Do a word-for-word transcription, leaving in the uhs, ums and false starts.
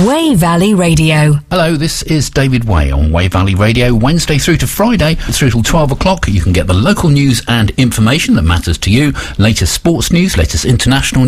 Way Valley Radio. Hello, this is David Way on Way Valley Radio, Wednesday through to Friday, through till twelve o'clock. You can get the local news and information that matters to you, latest sports news, latest international